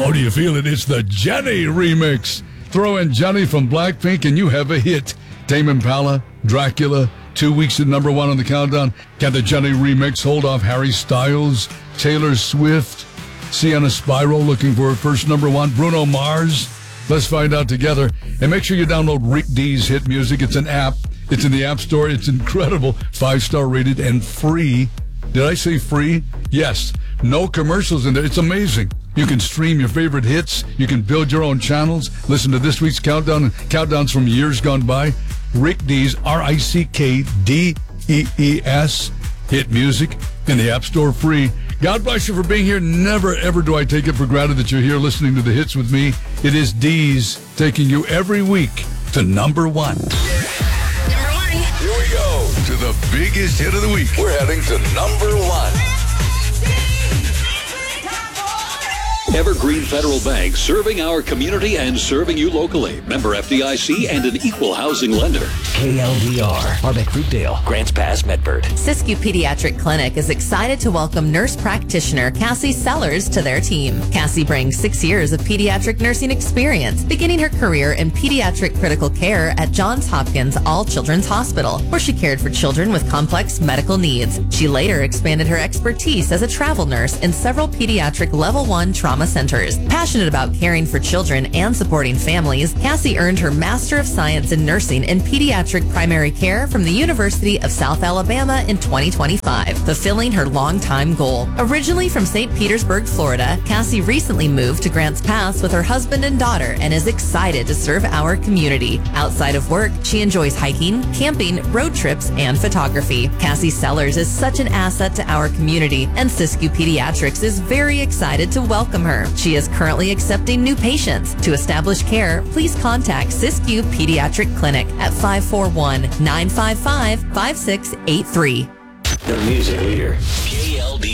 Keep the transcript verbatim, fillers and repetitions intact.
Oh, do you feel it? It's the Jenny remix. Throw in Jenny from Blackpink and you have a hit. Tame Impala, Dracula, two weeks at number one on the countdown. Can the Jenny remix hold off Harry Styles, Taylor Swift, Sienna Spyro looking for her first number one, Bruno Mars? Let's find out together. And make sure you download Rick D's Hit Music. It's an app. It's in the App Store. It's incredible. Five-star rated and free. Did I say free? Yes. No commercials in there. It's amazing. You can stream your favorite hits. You can build your own channels. Listen to this week's countdown and countdowns from years gone by. Rick D's, R I C K D E E S, Hit Music in the App Store, free. God bless you for being here. Never, ever do I take it for granted that you're here listening to the hits with me. It is D's taking you every week to number one. Number one. Here we go to the biggest hit of the week. We're heading to number one. Evergreen Federal Bank, serving our community and serving you locally. Member F D I C and an equal housing lender. K L D R, Harbeck Fruitdale, Grants Pass, Medford. Siskiyou Pediatric Clinic is excited to welcome nurse practitioner Cassie Sellers to their team. Cassie brings six years of pediatric nursing experience, beginning her career in pediatric critical care at Johns Hopkins All Children's Hospital, where she cared for children with complex medical needs. She later expanded her expertise as a travel nurse in several pediatric level one trauma centers. Passionate about caring for children and supporting families, Cassie earned her Master of Science in Nursing in Pediatric Primary Care from the University of South Alabama in twenty twenty-five, fulfilling her longtime goal. Originally from Saint Petersburg, Florida, Cassie recently moved to Grants Pass with her husband and daughter and is excited to serve our community. Outside of work, she enjoys hiking, camping, road trips, and photography. Cassie Sellers is such an asset to our community, and Siskiyou Pediatrics is very excited to welcome her. She is currently accepting new patients. To establish care, please contact Siskiyou Pediatric Clinic at five four one, nine five five, five six eight three. The music leader, K